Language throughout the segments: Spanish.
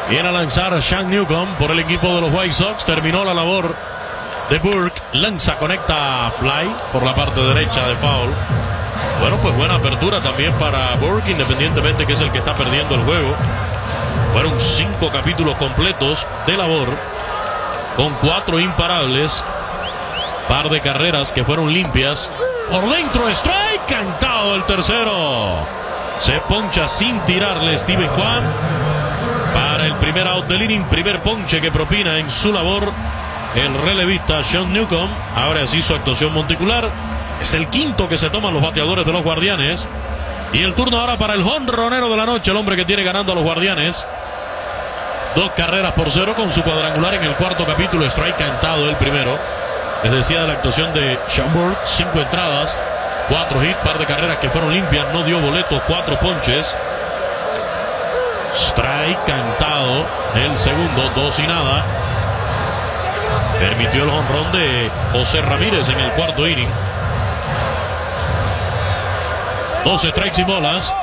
Viene a lanzar Sean Newcomb por el equipo de los White Sox. Terminó la labor de Burke. Lanza, conecta fly por la parte derecha de foul. Bueno, pues buena apertura también para Burke, independientemente que es el que está perdiendo el juego. Fueron 5 capítulos completos de labor, con 4 imparables, par de carreras que fueron limpias. Por dentro, strike, cantado el tercero. Se poncha sin tirarle Steven Kwan para el primer out del inning, primer ponche que propina en su labor el relevista Sean Newcomb. Ahora sí su actuación monticular. Es el quinto que se toman los bateadores de los Guardianes. Y el turno ahora para el jonronero de la noche, el hombre que tiene ganando a los Guardianes 2 carreras por 0 con su cuadrangular en el cuarto capítulo. Strike cantado el primero. Les decía de la actuación de Sean Burke, 5 entradas, 4 hits, par de carreras que fueron limpias, no dio boletos, 4 ponches. Strike cantado el segundo, 2 y nada. Permitió el jonrón de José Ramírez en el cuarto inning. 12 strikes y bolas.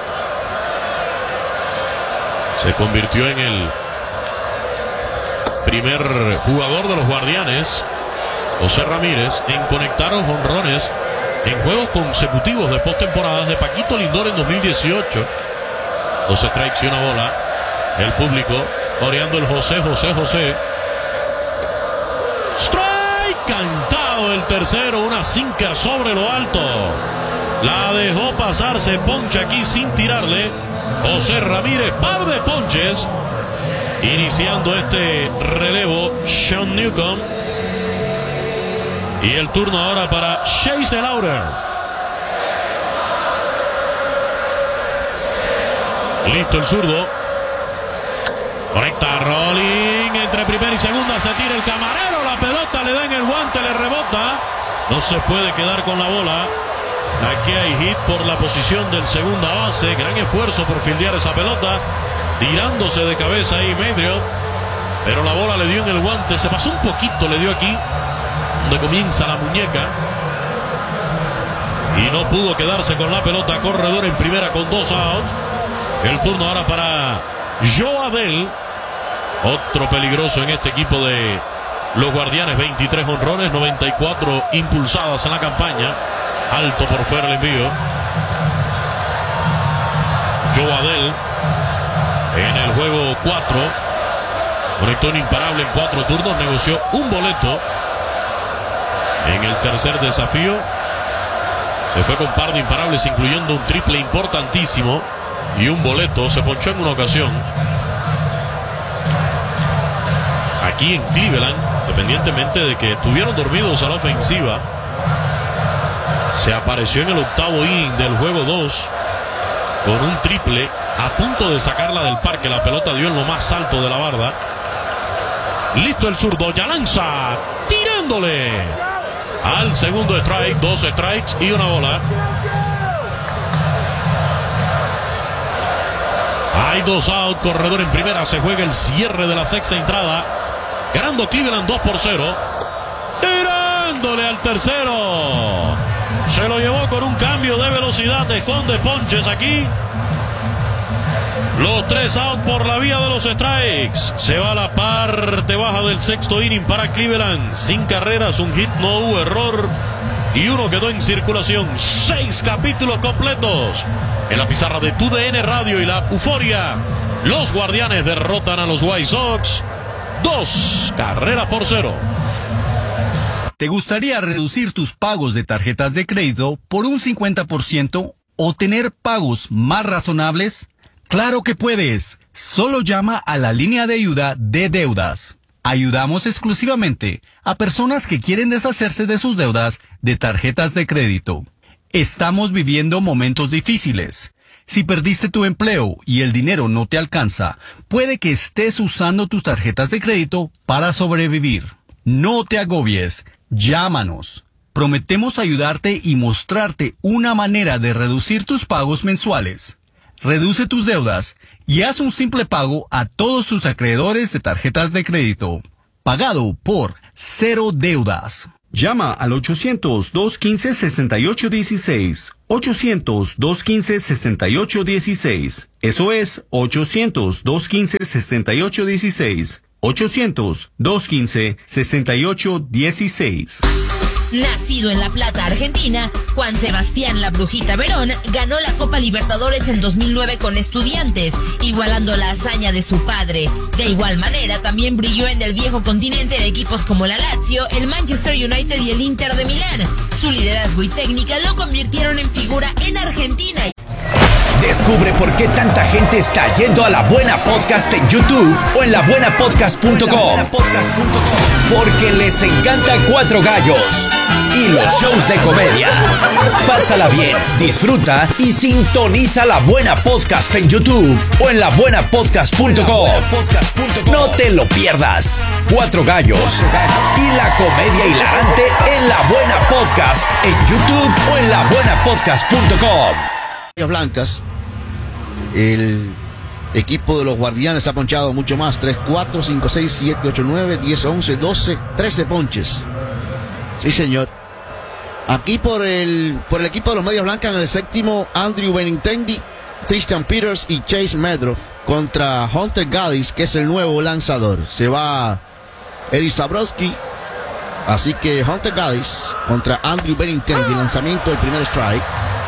Se convirtió en el primer jugador de los Guardianes, José Ramírez, en conectar los jonrones en juegos consecutivos de postemporadas de Paquito Lindor en 2018. 12 strikes y una bola. El público oreando el José. Strike cantado el tercero, una sinker sobre lo alto. La dejó pasar, se poncha aquí sin tirarle José Ramírez, par de ponches. Iniciando este relevo Sean Newcomb. Y el turno ahora para Chase DeLauter. Listo el zurdo. Conecta rolling entre primera y segunda. Se tira el camarero. La pelota le da en el guante, le rebota. No se puede quedar con la bola. Aquí hay hit por la posición del segunda base. Gran esfuerzo por fildear esa pelota. Tirándose de cabeza ahí Medriot. Pero la bola le dio en el guante. Se pasó un poquito, le dio aquí donde comienza la muñeca. Y no pudo quedarse con la pelota. Corredor en primera con 2 outs. El turno ahora para Joe Adell. Otro peligroso en este equipo de los Guardianes. 23 jonrones, 94 impulsadas en la campaña. Alto por fuera el envío. Joe Adell en el juego 4 conectó un imparable en 4 turnos. Negoció un boleto en el tercer desafío. Se fue con par de imparables, incluyendo un triple importantísimo y un boleto. Se ponchó en una ocasión. Aquí en Cleveland, independientemente de que estuvieron dormidos a la ofensiva, se apareció en el octavo inning del juego 2 con un triple a punto de sacarla del parque. La pelota dio en lo más alto de la barda. Listo el zurdo, ya lanza, tirándole al segundo strike. 2 strikes y una bola. Hay 2 out, corredor en primera. Se juega el cierre de la sexta entrada. Ganando Cleveland 2-0. Tirándole al tercero. Se lo llevó con un cambio de velocidad. Esconde ponches aquí. Los 3 out por la vía de los strikes. Se va a la parte baja del sexto inning para Cleveland. Sin carreras, un hit, no hubo error. Y uno quedó en circulación. 6 capítulos completos en la pizarra de TUDN Radio y la euforia. Los Guardianes derrotan a los White Sox 2-0. ¿Te gustaría reducir tus pagos de tarjetas de crédito por un 50% o tener pagos más razonables? ¡Claro que puedes! Solo llama a la línea de ayuda de deudas. Ayudamos exclusivamente a personas que quieren deshacerse de sus deudas de tarjetas de crédito. Estamos viviendo momentos difíciles. Si perdiste tu empleo y el dinero no te alcanza, puede que estés usando tus tarjetas de crédito para sobrevivir. No te agobies. Llámanos. Prometemos ayudarte y mostrarte una manera de reducir tus pagos mensuales. Reduce tus deudas y haz un simple pago a todos tus acreedores de tarjetas de crédito. Pagado por Cero Deudas. Llama al 800-215-6816. 800-215-6816. Eso es 800-215-6816. 800-215-6816. Nacido en La Plata, Argentina, Juan Sebastián La Brujita Verón ganó la Copa Libertadores en 2009 con Estudiantes, igualando la hazaña de su padre. De igual manera, también brilló en el viejo continente de equipos como la Lazio, el Manchester United y el Inter de Milán. Su liderazgo y técnica lo convirtieron en figura en Argentina. Descubre por qué tanta gente está yendo a La Buena Podcast en YouTube o en labuenapodcast.com. Porque les encanta Cuatro Gallos y los shows de comedia. Pásala bien, disfruta y sintoniza La Buena Podcast en YouTube o en labuenapodcast.com. No te lo pierdas. Cuatro Gallos y la comedia hilarante en La Buena Podcast en YouTube o en labuenapodcast.com. Blancas, el equipo de los Guardianes ha ponchado mucho más: 3, 4, 5, 6, 7, 8, 9, 10, 11, 12, 13 ponches. Sí, señor. Aquí por el equipo de los Medias Blancas, en el séptimo, Andrew Benintendi, Tristan Peters y Chase Medroff contra Hunter Gaddis, que es el nuevo lanzador. Se va Eric Zabrowski, así que Hunter Gaddis contra Andrew Benintendi, lanzamiento del primer strike.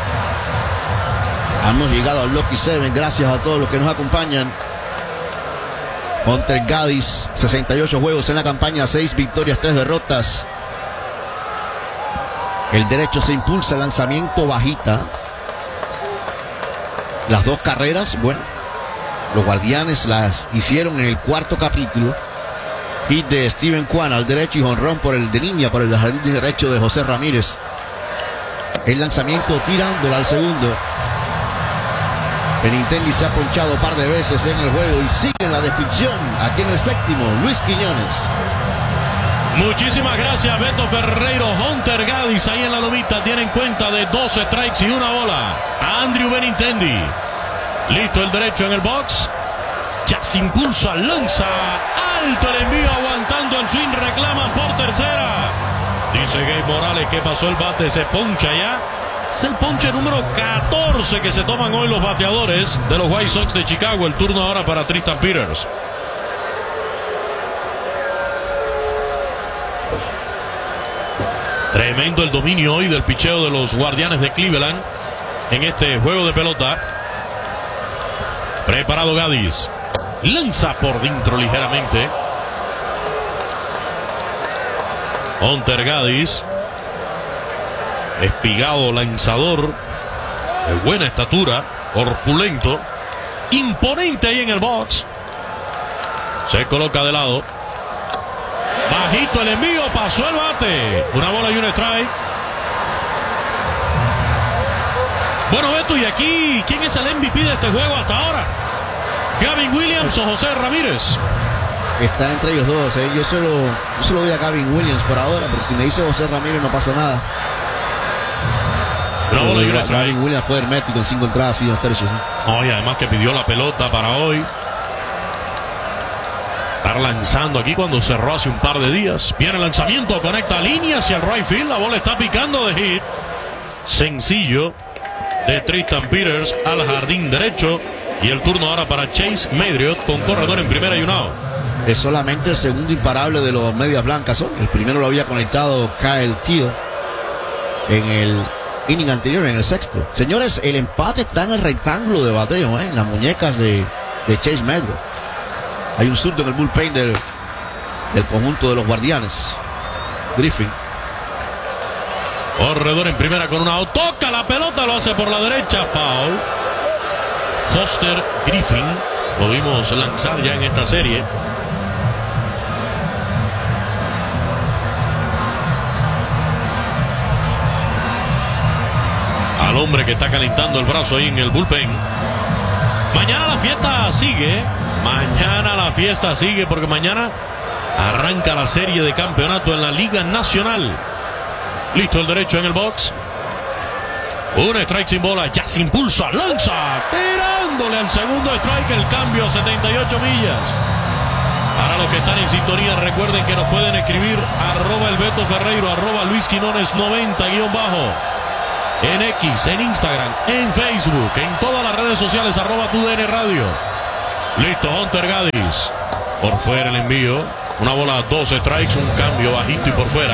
Hemos llegado al Lucky 7, gracias a todos los que nos acompañan. Hunter Gaddis, 68 juegos en la campaña, 6 victorias, 3 derrotas. El derecho se impulsa, lanzamiento bajita. Las dos carreras, bueno, los Guardianes las hicieron en el cuarto capítulo. Hit de Steven Kwan al derecho y jonrón por el de línea, por el jardín derecho de José Ramírez. El lanzamiento tirándola al segundo. Benintendi se ha ponchado un par de veces en el juego y sigue en la descripción. Aquí en el séptimo, Luis Quiñones. Muchísimas gracias, Beto Ferreiro. Hunter Gaddis ahí en la lomita tiene en cuenta de 12 strikes y una bola. Andrew Benintendi. Listo el derecho en el box. Ya se impulsa, lanza. Alto el envío, aguantando el swing. Reclaman por tercera. Dice Gabe Morales que pasó el bate, se poncha ya. Es el ponche número 14 que se toman hoy los bateadores de los White Sox de Chicago. El turno ahora para Tristan Peters. Tremendo el dominio hoy del picheo de los Guardianes de Cleveland en este juego de pelota. Preparado Gaddis. Lanza por dentro ligeramente. Hunter Gaddis. Espigado lanzador, de buena estatura, corpulento, imponente ahí en el box. Se coloca de lado. Bajito el envío, pasó el bate. Una bola y un strike. Bueno, Beto, y aquí, ¿quién es el MVP de este juego hasta ahora? ¿Gavin Williams o José Ramírez? Está entre ellos dos, ¿eh? Yo solo doy a Gavin Williams por ahora, pero si me dice José Ramírez no pasa nada. Una bola y una strike. Gavin Williams fue hermético en 5 entradas y 2 tercios. Y además que pidió la pelota para hoy. Estar lanzando aquí cuando cerró hace un par de días. Viene el lanzamiento, conecta línea hacia el right field. La bola está picando de hit. Sencillo de Tristan Peters al jardín derecho. Y el turno ahora para Chase Medriot con corredor en primera y un out. Es solamente el segundo imparable de los Medias Blancas. El primero lo había conectado Kyle Teal en el inning anterior, en el sexto. Señores, el empate está en el rectángulo de bateo, en las muñecas de Chase Medriot. Hay un zurdo en el bullpen del conjunto de los Guardianes. Griffin. Corredor en primera con un out. Toca la pelota, lo hace por la derecha. Foul. Foster Griffin. Lo vimos lanzar ya en esta serie. Al hombre que está calentando el brazo ahí en el bullpen. Mañana la fiesta sigue. Mañana la fiesta sigue porque mañana arranca la serie de campeonato en la Liga Nacional. Listo el derecho en el box. Un strike sin bola. Ya se impulsa. Lanza. Tirándole al segundo strike. El cambio a 78 millas. Para los que están en sintonía, recuerden que nos pueden escribir @elbetoferreiro, @luisquinones90_, en X, en Instagram, en Facebook, en todas las redes sociales, @TUDN Radio. Listo, Hunter Gaddis. Por fuera el envío. Una bola, 2 strikes, un cambio bajito y por fuera.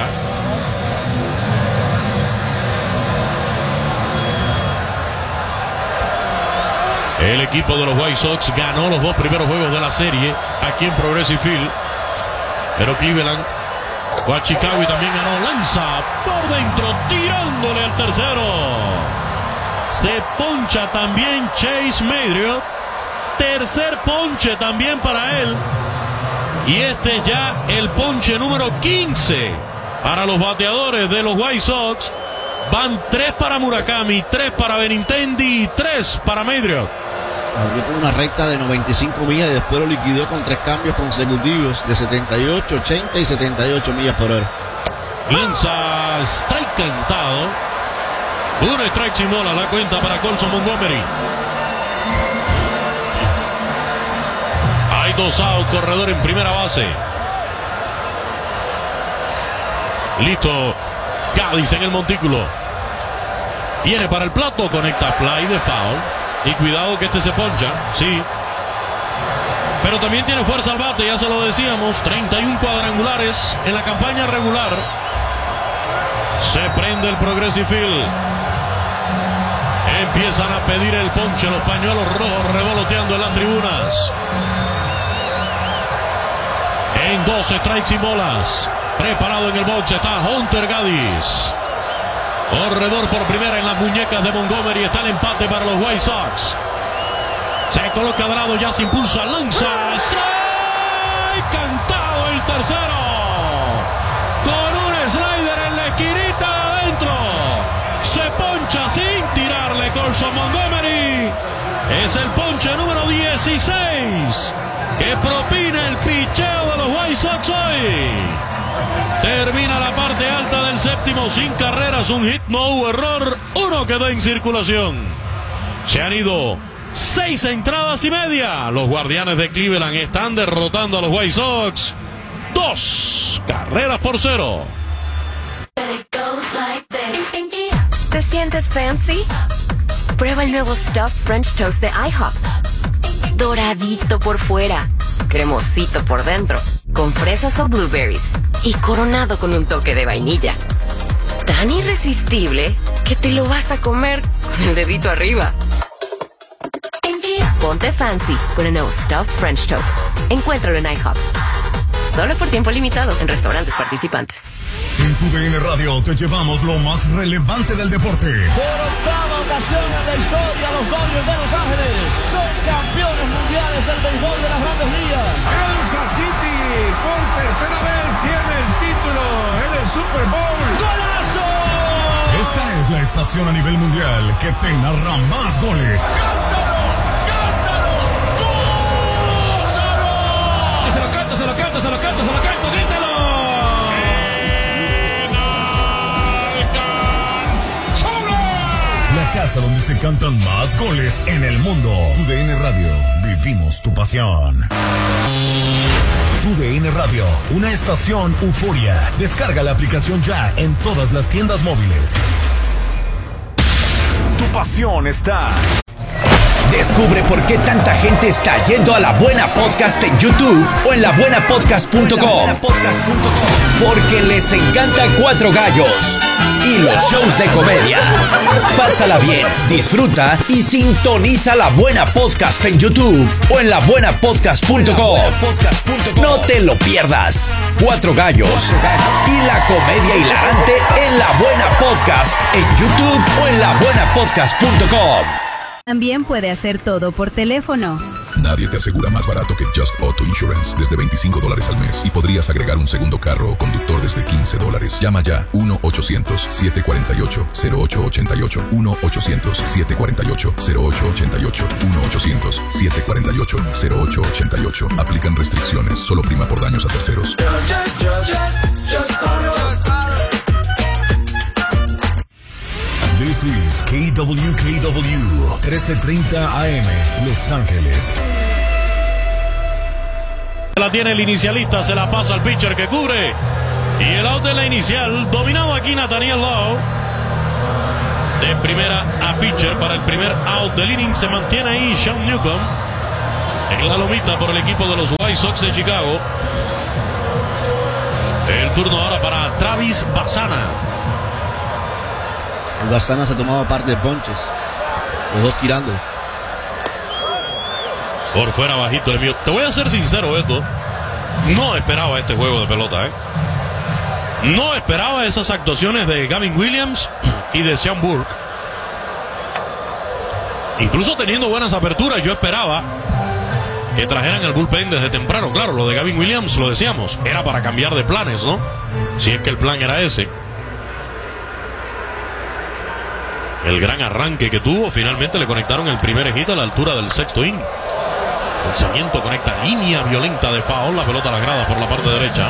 El equipo de los White Sox ganó los 2 primeros juegos de la serie aquí en Progressive Field. Pero Cleveland o a Chicago y también ganó. Lanza por dentro, tirándole al tercero. Se poncha también Chase Madriot. Tercer ponche también para él. Y este ya el ponche número 15 para los bateadores de los White Sox. Van 3 para Murakami, 3 para Benintendi y 3 para Madriot. Abrió por una recta de 95 millas y después lo liquidó con 3 cambios consecutivos de 78, 80 y 78 millas por hora. Lanza strike cantado. Un strike sin bola, la cuenta para Colson Montgomery. Hay 2 outs, corredor en primera base. Listo, Gaddis en el montículo. Viene para el plato, conecta fly de foul. Y cuidado que este se poncha, sí. Pero también tiene fuerza al bate, ya se lo decíamos. 31 cuadrangulares en la campaña regular. Se prende el Progressive Field. Empiezan a pedir el ponche, los pañuelos rojos revoloteando en las tribunas. En 2 strikes y bolas. Preparado en el box está Hunter Gaddis. Corredor por primera en las muñecas de Montgomery. Está el empate para los White Sox. Se coloca de lado, ya se impulsa, lanza. Strike cantado el tercero. Con un slider en la esquinita de adentro. Se poncha sin tirarle Colson Montgomery. Es el ponche número 16 que propina el picheo de los White Sox hoy. Termina la parte alta del séptimo sin carreras, un hit, no hubo error, 1 quedó en circulación. Se han ido 6 entradas y media. Los Guardianes de Cleveland están derrotando a los White Sox 2 carreras por 0. ¿Te sientes fancy? Prueba el nuevo Stuffed French Toast de IHOP. Doradito por fuera, cremosito por dentro, con fresas o blueberries y coronado con un toque de vainilla. Tan irresistible que te lo vas a comer con el dedito arriba. Ponte fancy con el nuevo Stuffed French Toast. Encuéntralo en IHOP. Solo por tiempo limitado en restaurantes participantes. En TUDN Radio te llevamos lo más relevante del deporte. Por octava ocasión en la historia, los Dodgers de Los Ángeles son campeones mundiales del béisbol de las Grandes Ligas. Kansas City por tercera vez tiene el título en el Super Bowl. ¡Golazo! Esta es la estación a nivel mundial que te narra más goles. ¡Cántalo! ¡Cántalo! ¡Gózalo! Se lo canto, se lo canto, se lo canto, se lo canto, grítalo. La casa donde se cantan más goles en el mundo. TUDN Radio, vivimos tu pasión. TUDN Radio, una estación euforia. Descarga la aplicación ya en todas las tiendas móviles. Tu pasión está. Descubre por qué tanta gente está yendo a La Buena Podcast en YouTube o en labuenapodcast.com. Porque les encanta Cuatro Gallos y los shows de comedia. Pásala bien, disfruta y sintoniza La Buena Podcast en YouTube o en labuenapodcast.com. No te lo pierdas. Cuatro Gallos y la comedia hilarante en La Buena Podcast en YouTube o en labuenapodcast.com. También puede hacer todo por teléfono. Nadie te asegura más barato que Just Auto Insurance, desde $25 al mes. Y podrías agregar un segundo carro o conductor desde $15. Llama ya, 1-800-748-0888. 1-800-748-0888. 1-800-748-0888. Aplican restricciones, solo prima por daños a terceros. This is KWKW 1330 AM, Los Ángeles. La tiene el inicialista, se la pasa al pitcher que cubre. Y el out de la inicial, dominado aquí Nathaniel Lowe. De primera a pitcher para el primer out del inning. Se mantiene ahí Sean Newcomb en la lomita por el equipo de los White Sox de Chicago. El turno ahora para Travis Bassana. El Bassana se ha tomado parte de ponches. Los dos tirando. Por fuera bajito el mío. Te voy a ser sincero, Beto. No esperaba este juego de pelota, No esperaba esas actuaciones de Gavin Williams y de Sean Burke. Incluso teniendo buenas aperturas, yo esperaba que trajeran el bullpen desde temprano. Claro, lo de Gavin Williams, lo decíamos, era para cambiar de planes, ¿no? Si es que el plan era ese. El gran arranque que tuvo, finalmente le conectaron el primer hit a la altura del sexto inning. Lanzamiento conecta, línea violenta de foul, la pelota a las gradas por la parte derecha.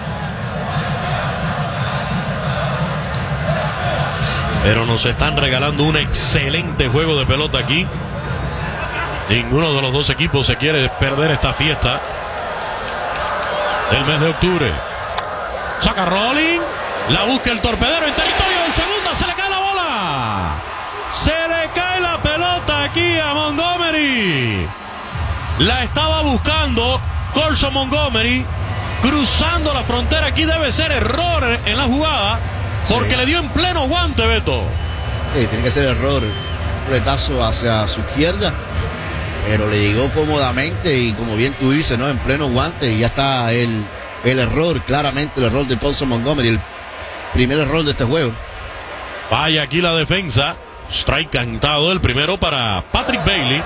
Pero nos están regalando un excelente juego de pelota aquí. Ninguno de los dos equipos se quiere perder esta fiesta del mes de octubre. Saca Rolling, la busca el torpedero en territorio del segunda, se le cae la bola. Se le cae la pelota aquí a Montgomery. La estaba buscando Colson Montgomery, cruzando la frontera. Aquí debe ser error en la jugada, porque le dio en pleno guante, Beto. Sí, tiene que ser error. Un retazo hacia su izquierda, pero le llegó cómodamente y, como bien tú dices, ¿no?, en pleno guante. Y ya está el error, claramente el error de Colson Montgomery, el primer error de este juego. Falla aquí la defensa. Strike cantado, el primero para Patrick Bailey.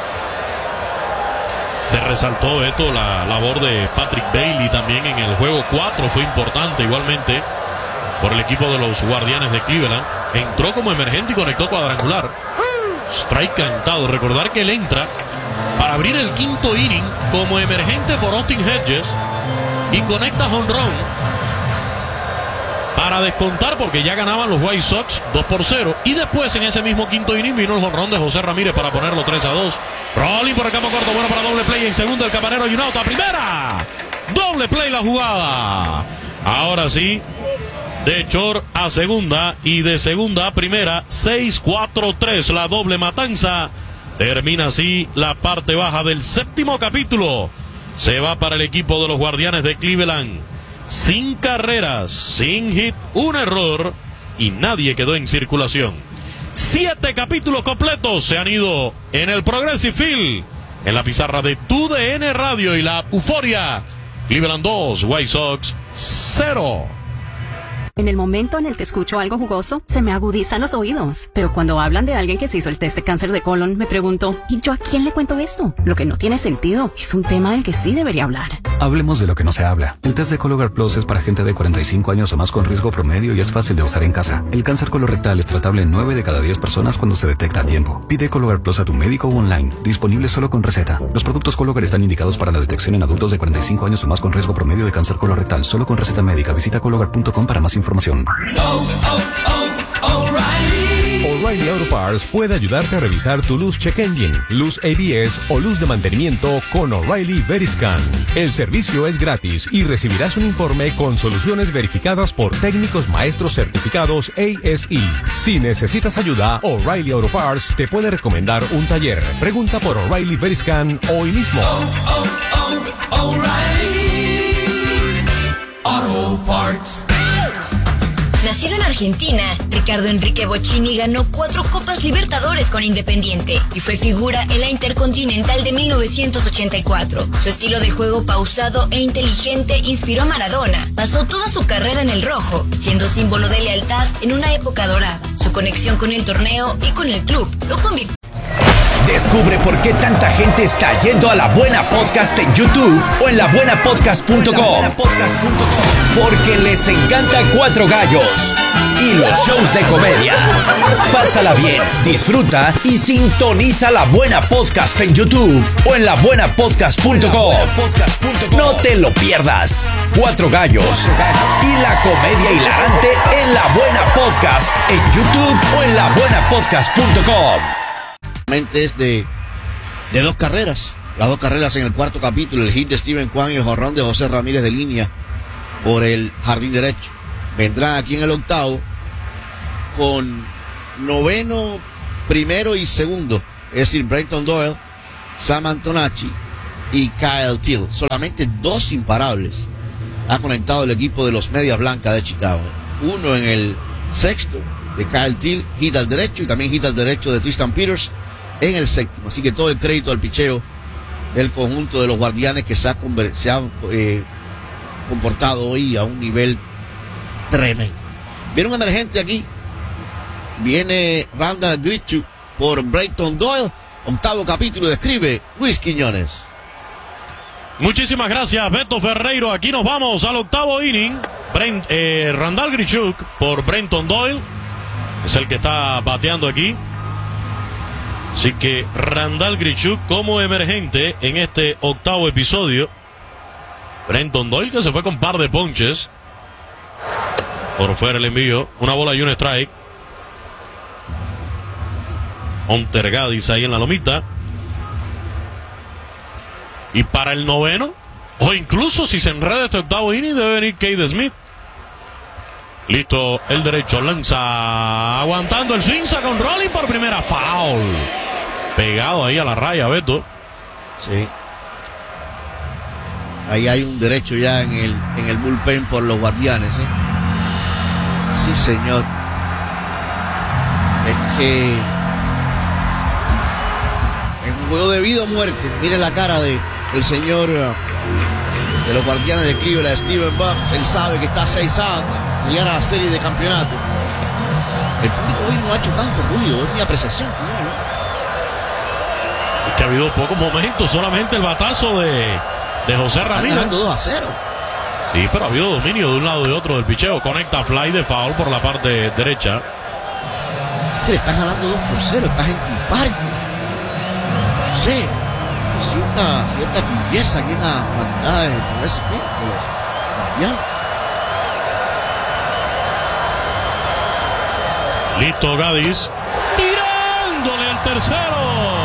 Se resaltó, Beto, la labor de Patrick Bailey también en el juego 4. Fue importante igualmente por el equipo de los Guardianes de Cleveland. Entró como emergente y conectó cuadrangular. Strike cantado. Recordar que él entra para abrir el quinto inning como emergente por Austin Hedges y conecta jonrón para descontar, porque ya ganaban los White Sox 2-0. Y después, en ese mismo quinto inning, vino el jonrón de José Ramírez para ponerlo 3-2. Rolling por el campo corto, bueno para doble play. En segunda, el Campanero y un out a primera. Doble play la jugada. Ahora sí, de short a segunda y de segunda a primera. 6-4-3, la doble matanza. Termina así la parte baja del séptimo capítulo. Se va para el equipo de los Guardianes de Cleveland. Sin carreras, sin hit, un error y nadie quedó en circulación. 7 capítulos completos se han ido en el Progressive Field, en la pizarra de TUDN Radio y la euforia. Cleveland 2, White Sox 0. En el momento en el que escucho algo jugoso, se me agudizan los oídos. Pero cuando hablan de alguien que se hizo el test de cáncer de colon, me pregunto, ¿y yo a quién le cuento esto? Lo que no tiene sentido. Es un tema del que sí debería hablar. Hablemos de lo que no se habla. El test de Cologuard Plus es para gente de 45 años o más con riesgo promedio y es fácil de usar en casa. El cáncer colorectal es tratable en 9 de cada 10 personas cuando se detecta a tiempo. Pide Cologuard Plus a tu médico o online. Disponible solo con receta. Los productos Cologuard están indicados para la detección en adultos de 45 años o más con riesgo promedio de cáncer colorectal. Solo con receta médica. Visita Cologuard.com para más información. O'Reilly Auto Parts puede ayudarte a revisar tu luz check engine, luz ABS o luz de mantenimiento con O'Reilly Veriscan. El servicio es gratis y recibirás un informe con soluciones verificadas por técnicos maestros certificados ASE. Si necesitas ayuda, O'Reilly Auto Parts te puede recomendar un taller. Pregunta por O'Reilly Veriscan hoy mismo. O'Reilly Auto Parts. Nacido en Argentina, Ricardo Enrique Bocchini ganó 4 Copas Libertadores con Independiente y fue figura en la Intercontinental de 1984. Su estilo de juego pausado e inteligente inspiró a Maradona. Pasó toda su carrera en el rojo, siendo símbolo de lealtad en una época dorada. Su conexión con el torneo y con el club lo convirtió. Descubre por qué tanta gente está yendo a La Buena Podcast en YouTube o en labuenapodcast.com. Porque les encanta Cuatro Gallos y los shows de comedia. Pásala bien, disfruta y sintoniza La Buena Podcast en YouTube o en labuenapodcast.com. No te lo pierdas. Cuatro Gallos y la comedia hilarante en La Buena Podcast en YouTube o en labuenapodcast.com. Es de 2 carreras. Las 2 carreras en el cuarto capítulo, el hit de Steven Kwan y el jonrón de José Ramírez de línea por el jardín derecho. Vendrán aquí en el octavo con noveno, primero y segundo, es decir, Brenton Doyle, Sam Antonacci y Kyle Till. Solamente 2 imparables ha conectado el equipo de los Medias Blancas de Chicago. Uno en el sexto de Kyle Till, hit al derecho, y también hit al derecho de Tristan Peters en el séptimo. Así que todo el crédito al picheo del conjunto de los Guardianes, que se ha comportado hoy a un nivel tremendo. Viene un emergente aquí. Viene Randall Grichuk por Brenton Doyle. Octavo capítulo, describe Luis Quiñones. Muchísimas gracias, Beto Ferreiro. Aquí nos vamos al octavo inning. Randall Grichuk por Brenton Doyle es el que está bateando aquí. Así que Randall Grichuk como emergente en este octavo episodio. Brenton Doyle, que se fue con par de ponches. Por fuera el envío. Una bola y un strike. Hunter Gaddis ahí en la lomita. Y para el noveno, o incluso si se enreda este octavo inning, debe venir Cade Smith. Listo el derecho, lanza, aguantando el swing, saca un rolling por primera, foul. Pegado ahí a la raya, Beto. Sí. Ahí hay un derecho ya en el bullpen por los Guardianes, ¿eh? Sí, señor. Es que es un juego de vida o muerte. Mire la cara del señor de los Guardianes de Cleveland, Steven Bucks. Él sabe que está a 6 outs y llegar a la serie de campeonato. El público hoy no ha hecho tanto ruido, es mi apreciación. Es que ha habido pocos momentos, solamente el batazo de José Ramírez. Están ganando 2-0. Sí, pero ha habido dominio de un lado y de otro del picheo. Conecta fly de foul por la parte derecha. Sí, le estás ganando 2-0, estás en tu parque. Sí, cierta tibieza aquí en la fanaticada de Progressive Field, de los Guardianes. Listo Gaddis, tirándole al tercero.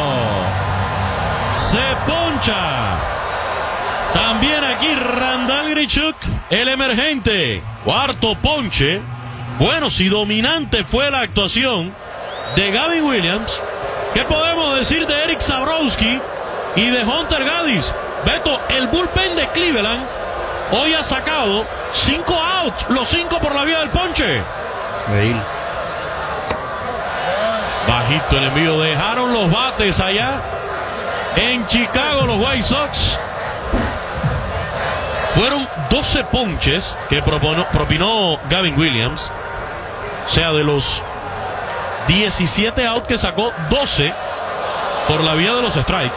Se poncha. También aquí Randall Grichuk, el emergente. Cuarto ponche. Bueno, si dominante fue la actuación de Gavin Williams, ¿qué podemos decir de Eric Sabrowski y de Hunter Gaddis? Beto, el bullpen de Cleveland hoy ha sacado 5 outs, los 5 por la vía del ponche. Increíble. Bajito el envío, dejaron los bates allá en Chicago los White Sox. Fueron 12 ponches que propinó Gavin Williams. O sea, de los 17 outs que sacó, 12 por la vía de los strikes.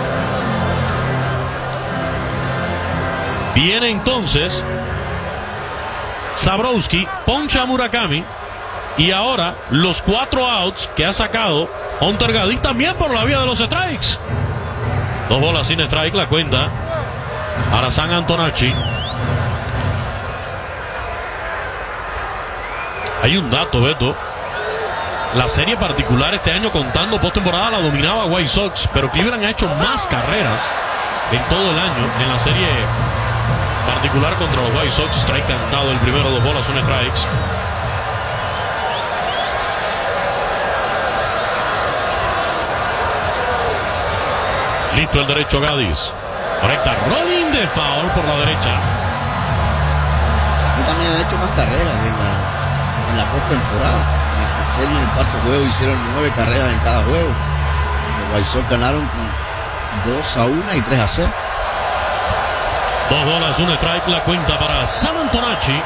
Viene entonces Sabrowski, poncha a Murakami. Y ahora los 4 outs que ha sacado Hunter Gaddis también por la vía de los strikes. 2 bolas sin strike la cuenta para Sam Antonacci. Hay un dato, Beto. La serie particular este año, contando postemporada, la dominaba White Sox, pero Cleveland ha hecho más carreras en todo el año en la serie particular contra los White Sox. Strike cantado el primero, 2 bolas, 1 strikes. Listo el derecho Gaddis. Conecta rolling de foul por la derecha. Aquí también han hecho más carreras en la postemporada. En la serie, en el cuarto juego, hicieron 9 carreras en cada juego. Los White Sox ganaron con 2-1 y 3-0. 2 bolas, 1 strike la cuenta para Sam Antonacci.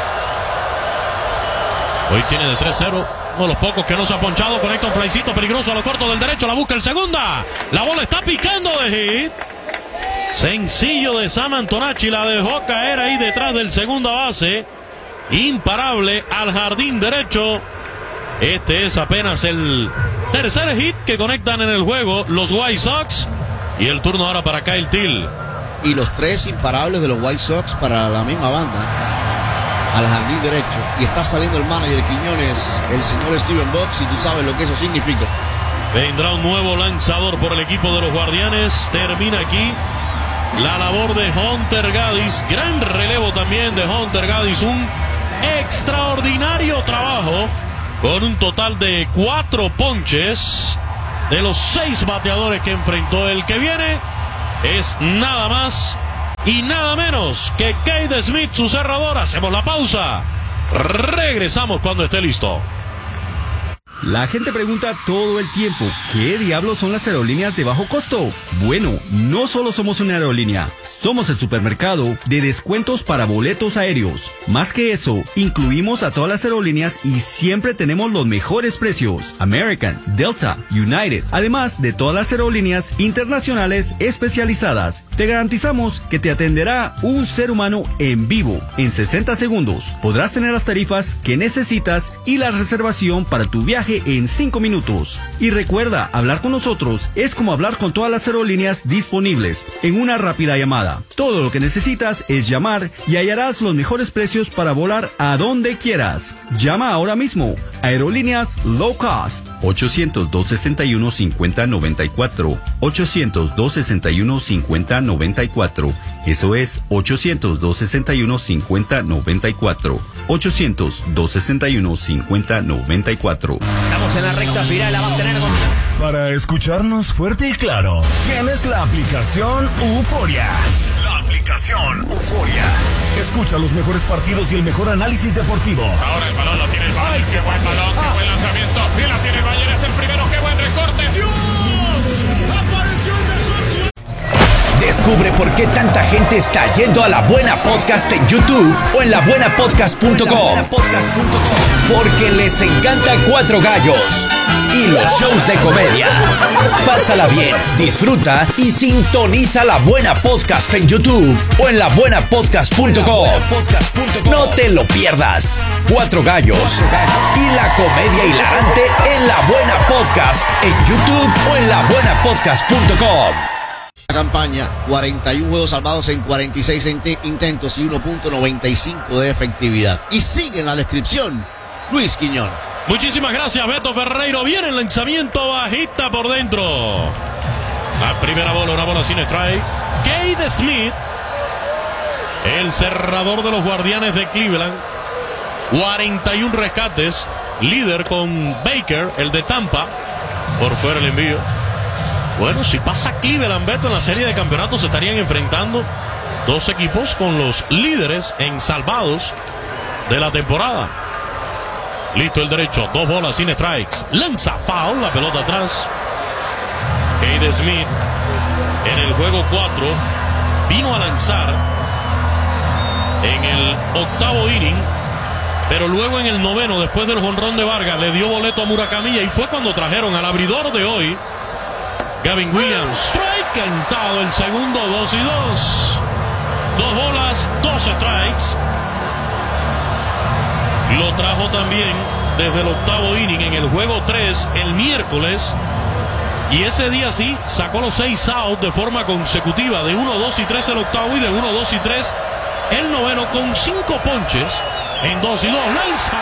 Hoy tiene de 3-0. Uno de los pocos que no se ha ponchado. Conecta un flycito peligroso a lo corto del derecho. La busca el segunda. La bola está picando de hit. Sencillo de Sam Antonacci. La dejó caer ahí detrás del segunda base. Imparable al jardín derecho. Este es apenas el tercer hit que conectan en el juego los White Sox. Y el turno ahora para Kyle Till. Y los 3 imparables de los White Sox para la misma banda. Al jardín derecho. Y está saliendo el manager Quiñones, el señor Steven Bucks, y tú sabes lo que eso significa. Vendrá un nuevo lanzador por el equipo de los Guardianes. Termina aquí la labor de Hunter Gaddis. Gran relevo también de Hunter Gaddis. Un extraordinario trabajo con un total de 4 ponches de los 6 bateadores que enfrentó. El que viene es nada más y nada menos que Cade Smith, su cerrador. Hacemos la pausa. Regresamos cuando esté listo. La gente pregunta todo el tiempo, ¿qué diablos son las aerolíneas de bajo costo? Bueno, no solo somos una aerolínea, somos el supermercado de descuentos para boletos aéreos. Más que eso, incluimos a todas las aerolíneas y siempre tenemos los mejores precios. American, Delta, United, además de todas las aerolíneas internacionales especializadas. Te garantizamos que te atenderá un ser humano en vivo. En 60 segundos podrás tener las tarifas que necesitas y la reservación para tu viaje en 5 minutos. Y recuerda, hablar con nosotros es como hablar con todas las aerolíneas disponibles en una rápida llamada. Todo lo que necesitas es llamar y hallarás los mejores precios para volar a donde quieras. Llama ahora mismo. Aerolíneas Low Cost. 800-261-5094. 800-261-5094. Eso es 800-261-5094. 800-261-5094. Estamos en la recta final, la va a tener con... Para escucharnos fuerte y claro, tienes la aplicación Euforia. La aplicación Euforia. Escucha los mejores partidos y el mejor análisis deportivo. Ahora el balón lo tiene el Bayern. Qué buen balón, qué buen lanzamiento. Y la tiene el Bayern, es el primero. Qué buen recorte. ¡Dios! ¡Apareció el mejor! Descubre por qué tanta gente está yendo a La Buena Podcast en YouTube o en labuenapodcast.com. Porque les encanta Cuatro Gallos y los shows de comedia. Pásala bien, disfruta y sintoniza La Buena Podcast en YouTube o en labuenapodcast.com. No te lo pierdas. Cuatro Gallos y la comedia hilarante en La Buena Podcast en YouTube o en labuenapodcast.com. Campaña, 41 juegos salvados en 46 intentos y 1.95 de efectividad. Y sigue en la descripción, Luis Quiñones. Muchísimas gracias, Beto Ferreiro. Viene el lanzamiento bajita por dentro. La primera bola, una bola sin strike. Cade Smith, el cerrador de los Guardianes de Cleveland. 41 rescates. Líder con Baker, el de Tampa. Por fuera el envío. Bueno, si pasa Cleveland, Beto, en la serie de campeonatos se estarían enfrentando dos equipos con los líderes en salvados de la temporada. Listo el derecho, 2 bolas sin strikes. Lanza foul, la pelota atrás. Cade Smith en el juego 4 vino a lanzar en el 8º inning, pero luego en el 9º, después del jonrón de Vargas, le dio boleto a Murakami y fue cuando trajeron al abridor de hoy, Gavin Williams. Strike cantado el segundo, 2-2. 2 bolas, 2 strikes. Lo trajo también desde el 8º inning en el juego 3 el miércoles. Y ese día sí sacó los 6 outs de forma consecutiva, de 1, 2 y 3 el 8º y de 1, 2 y 3 el 9º, con 5 ponches en 2 y 2. Lanza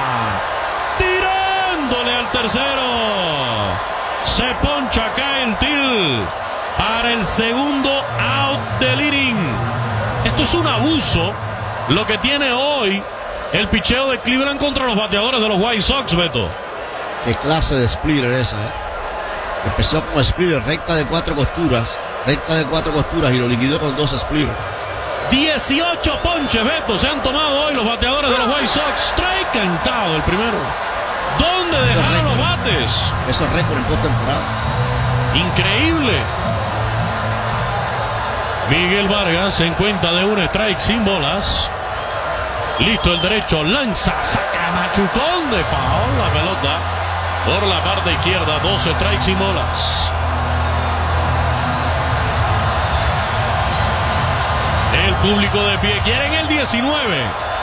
tirándole al tercero. Se poncha acá el Till para el segundo out del inning. Esto es un abuso lo que tiene hoy el picheo de Cleveland contra los bateadores de los White Sox, Beto. Qué clase de splitter esa, ¿eh? Empezó como splitter, recta de 4 costuras y lo liquidó con 2 splitters. 18 ponches, Beto, se han tomado hoy los bateadores de los White Sox. Strike cantado el primero. ¿Dónde dejaron los bates? Esos récords en postemporada. Increíble. Miguel Vargas en cuenta de un strike sin bolas. Listo el derecho, lanza, saca machucón de foul, la pelota por la parte izquierda, 2 strikes sin bolas. El público de pie, quieren el 19.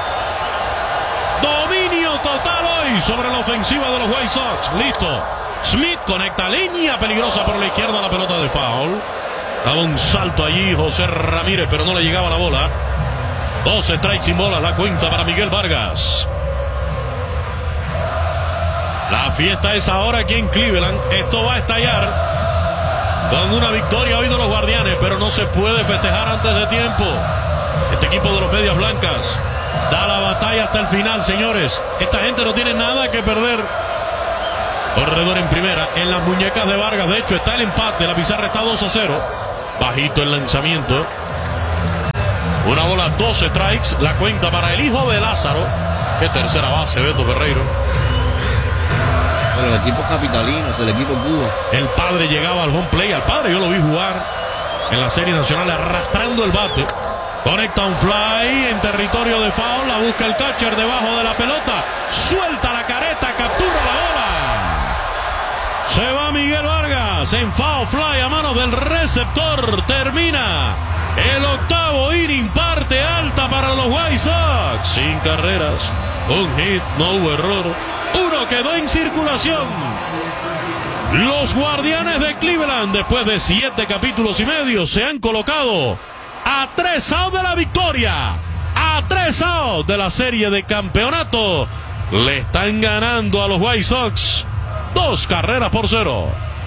Dominio total hoy sobre la ofensiva de los White Sox. Listo. Smith conecta línea peligrosa por la izquierda, la pelota de foul. Daba un salto allí José Ramírez, pero no le llegaba la bola. 2 strikes sin bolas, la cuenta para Miguel Vargas. La fiesta es ahora aquí en Cleveland. Esto va a estallar con una victoria hoy de los Guardianes, pero no se puede festejar antes de tiempo. Este equipo de los Medias Blancas da la batalla hasta el final, señores. Esta gente no tiene nada que perder. Corredor en primera, en las muñecas de Vargas. De hecho, está el empate. La pizarra está 2-0. Bajito el lanzamiento. Una bola, 12 strikes. La cuenta para el hijo de Lázaro. Qué tercera base, Beto Ferreiro. Pero el equipo capitalino es el equipo Cuba. El padre llegaba al home play. Al padre yo lo vi jugar en la Serie Nacional arrastrando el bate. Conecta un fly en territorio de foul. La busca el catcher debajo de la pelota. Suelta la careta, captura la bola. Se va Miguel Vargas en foul fly a manos del receptor. Termina el octavo inning, parte alta para los White Sox. Sin carreras, un hit, no hubo error. Uno quedó en circulación. Los Guardianes de Cleveland, después de 7 capítulos y medio, se han colocado a 3 outs de la victoria, a 3 outs de la serie de campeonato. Le están ganando a los White Sox 2-0.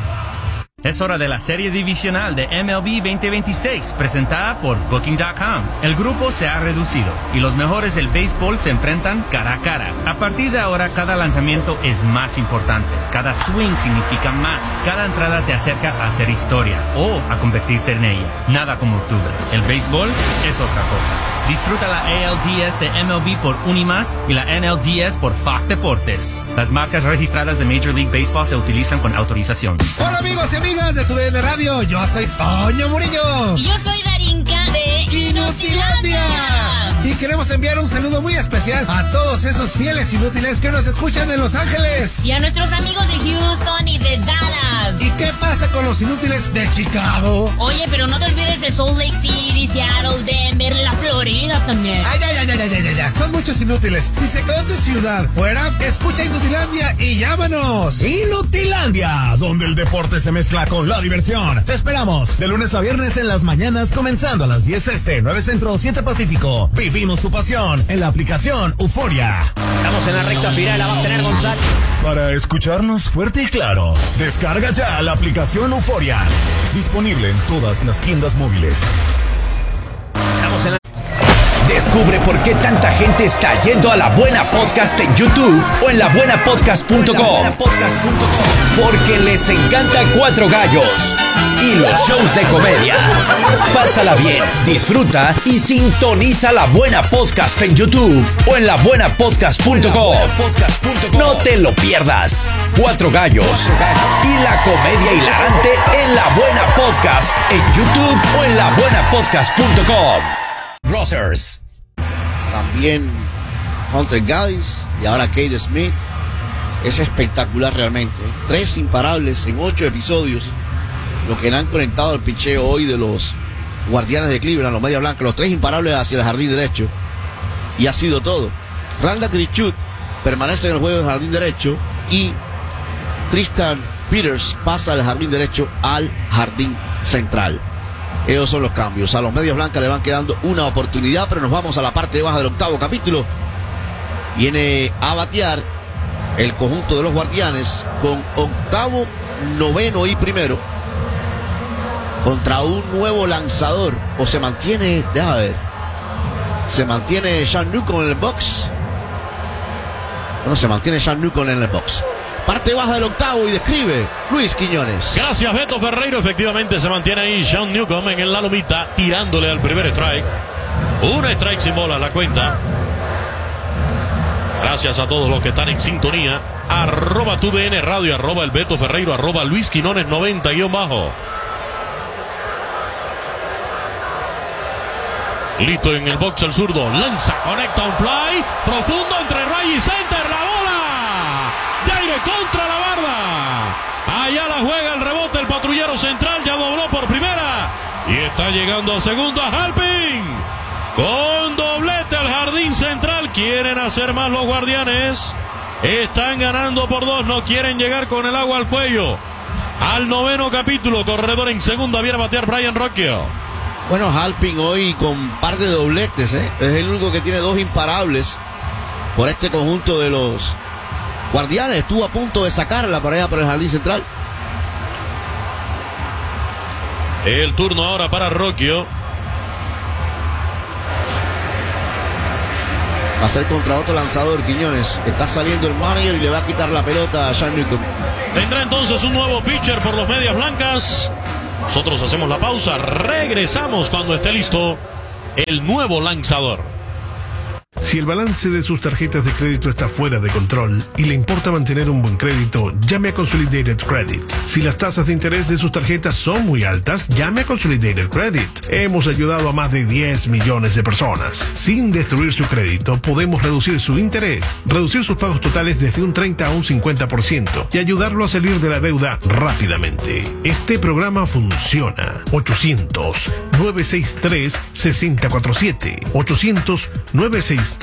Es hora de la serie divisional de MLB 2026, presentada por Booking.com. El grupo se ha reducido y los mejores del béisbol se enfrentan cara a cara. A partir de ahora, cada lanzamiento es más importante. Cada swing significa más. Cada entrada te acerca a hacer historia o a convertirte en ella. Nada como octubre. El béisbol es otra cosa. Disfruta la ALDS de MLB por Unimas y la NLDS por Fox Deportes. Las marcas registradas de Major League Baseball se utilizan con autorización. Hola amigos y amigas de TUDN Radio, yo soy Toño Murillo. Y yo soy Darinka de Inutilandia. Y queremos enviar un saludo muy especial a todos esos fieles inútiles que nos escuchan en Los Ángeles. Y a nuestros amigos de Houston y de Dallas. ¿Y qué pasa con los inútiles de Chicago? Oye, pero no te olvides de Salt Lake City, Seattle, Denver, la Florida también. Ay. Son muchos inútiles. Si se quedó tu ciudad fuera, escucha Inutilandia y llámanos. Inutilandia, donde el deporte se mezcla con la diversión. Te esperamos de lunes a viernes en las mañanas, comenzando a las 10 este, 9 centro, 7 pacífico. Vivimos tu pasión en la aplicación Euforia. Estamos en la recta final, la va a tener Gonzalo. Para escucharnos fuerte y claro, descarga ya la aplicación Euforia. Disponible en todas las tiendas móviles. Estamos en la... Descubre por qué tanta gente está yendo a La Buena Podcast en YouTube o en labuenapodcast.com. Porque les encanta Cuatro Gallos y los shows de comedia. Pásala bien, disfruta y sintoniza La Buena Podcast en YouTube o en labuenapodcast.com. No te lo pierdas. Cuatro Gallos y la comedia hilarante en La Buena Podcast en YouTube o en labuenapodcast.com. Grocers. También Hunter Gaddis y ahora Cade Smith. Es espectacular realmente. 3 imparables en 8 episodios. Lo que le han conectado al picheo hoy de los Guardianes de Cleveland, los Media Blanca. Los 3 imparables hacia el jardín derecho. Y ha sido todo. Randall Grichuk permanece en el juego del jardín derecho. Y Tristan Peters pasa del jardín derecho al jardín central. Esos son los cambios. A los Medias Blancas le van quedando una oportunidad, pero nos vamos a la parte baja del octavo capítulo. Viene a batear el conjunto de los Guardianes con octavo, noveno y primero contra un nuevo lanzador. O se mantiene, déjame ver, se mantiene Sean Newcomb en el box. No, se mantiene Sean Newcomb en el box. Parte baja del octavo y describe Luis Quiñones. Gracias, Beto Ferreiro. Efectivamente se mantiene ahí Sean Newcomb en la lomita, tirándole al primer strike. Una strike sin bola la cuenta. Gracias a todos los que están en sintonía. Arroba TUDN Radio, arroba el Beto Ferreiro, arroba Luis Quiñones 90-bajo. Listo en el box el zurdo. Lanza, conecta un fly profundo entre right y center. La bola de aire contra la barda. Allá la juega el rebote el patrullero central. Ya dobló por primera y está llegando a segunda. Halpin con doblete al jardín central. Quieren hacer más los Guardianes. Están ganando por 2. No quieren llegar con el agua al cuello. Al noveno capítulo, corredor en segunda, viene a batear Brian Rocchio. Bueno, Halpin hoy con par de dobletes, Es el único que tiene 2 imparables por este conjunto de los Guardianes estuvo a punto de sacar la pareja por el jardín central. El turno ahora para Rocchio. Va a ser contra otro lanzador, Quiñones. Está saliendo el manager y le va a quitar la pelota a Sean Newcomb. Tendrá entonces un nuevo pitcher por los Medias Blancas. Nosotros hacemos la pausa. Regresamos cuando esté listo el nuevo lanzador. Si el balance de sus tarjetas de crédito está fuera de control y le importa mantener un buen crédito, llame a Consolidated Credit. Si las tasas de interés de sus tarjetas son muy altas, llame a Consolidated Credit. Hemos ayudado a más de 10 millones de personas. Sin destruir su crédito, podemos reducir su interés, reducir sus pagos totales desde un 30 a un 50% y ayudarlo a salir de la deuda rápidamente. Este programa funciona. 800-963-6047. 800-963-6047.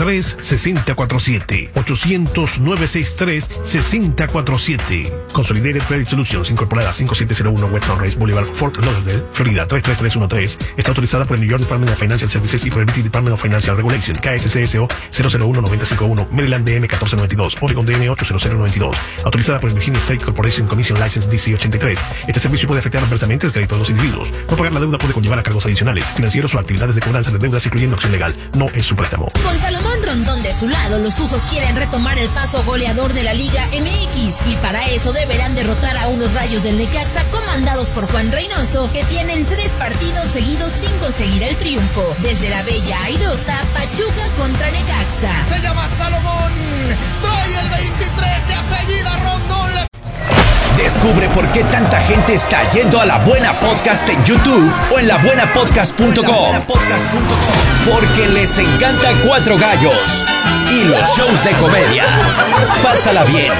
800-963-6047. Consolidated Credit Solutions, incorporada 5701 West Sunrise Boulevard, Fort Lauderdale, Florida 33313. Está autorizada por el New York Department of Financial Services y por el British Department of Financial Regulation, KSCSO 001951, Maryland DM 1492, Oregon DM 80092. Autorizada por el Virginia State Corporation Commission License DC 83. Este servicio puede afectar adversamente el crédito de los individuos. No pagar la deuda puede conllevar a cargos adicionales, financieros o actividades de cobranza de deudas, incluyendo acción legal. No es su préstamo. Con Salomón Rondón de su lado, los Tuzos quieren retomar el paso goleador de la Liga MX y para eso deberán derrotar a unos Rayos del Necaxa comandados por Juan Reynoso, que tienen 3 partidos seguidos sin conseguir el triunfo. Desde la bella airosa, Pachuca contra Necaxa. Se llama Salomón, trae el 23, se apellida Rondón. Descubre por qué tanta gente está yendo a La Buena Podcast en YouTube o en labuenapodcast.com. Porque les encanta Cuatro Gallos y los shows de comedia. Pásala bien,